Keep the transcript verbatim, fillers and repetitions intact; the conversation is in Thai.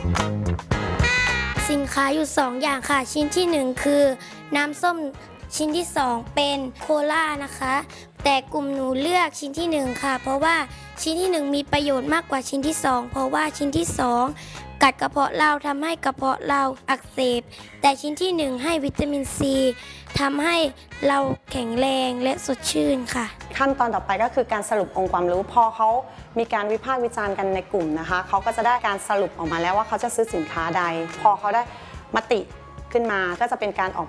สินค้าอยู่สองอย่างค่ะชิ้นที่หนึ่งคือน้ำส้มชิ้นที่สองเป็นโคลานะคะแต่กลุ่มหนูเลือกชิ้นที่หนึ่งค่ะเพราะว่าชิ้นที่หนึ่งมีประโยชน์มากกว่าชิ้นที่สองเพราะว่าชิ้นที่สองกัดกระเพาะเราทำให้กระเพาะเราอักเสบแต่ชิ้นที่หนึ่งให้วิตามินซีทำให้เราแข็งแรงและสดชื่นค่ะขั้นตอนต่อไปก็คือการสรุปองค์ความรู้พอเขามีการวิพากษ์วิจารณ์กันในกลุ่มนะคะเขาก็จะได้การสรุปออกมาแล้วว่าเขาจะซื้อสินค้าใดพอเขาได้มติขึ้นมาก็จะเป็นการออก